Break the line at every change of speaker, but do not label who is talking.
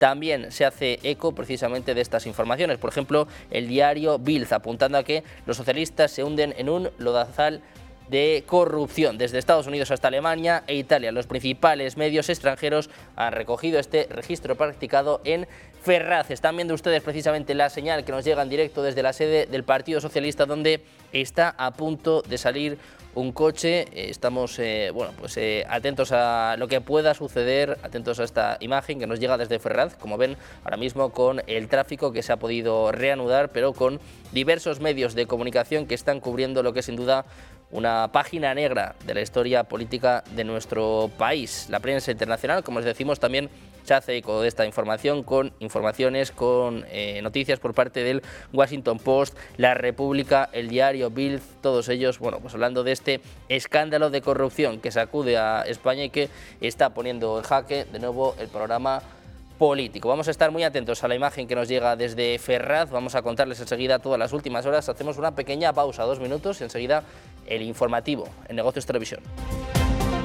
también se hace eco precisamente de estas informaciones. Por ejemplo, el diario Bild, apuntando a que los socialistas se hunden en un lodazal de corrupción. Desde Estados Unidos hasta Alemania e Italia, los principales medios extranjeros han recogido este registro practicado en Ferraz. Están viendo ustedes precisamente la señal que nos llega en directo desde la sede del Partido Socialista, donde está a punto de salir un coche. Estamos atentos a lo que pueda suceder, atentos a esta imagen que nos llega desde Ferraz, como ven ahora mismo, con el tráfico que se ha podido reanudar, pero con diversos medios de comunicación que están cubriendo lo que es sin duda una página negra de la historia política de nuestro país. La prensa internacional, como les decimos, también se hace eco de esta información con informaciones, con noticias por parte del Washington Post, La República, el diario Bild, todos ellos, pues hablando de este escándalo de corrupción que sacude a España y que está poniendo en jaque de nuevo el panorama político. Vamos a estar muy atentos a la imagen que nos llega desde Ferraz, vamos a contarles enseguida todas las últimas horas, hacemos una pequeña pausa, 2 minutos, y enseguida el informativo en Negocios Televisión.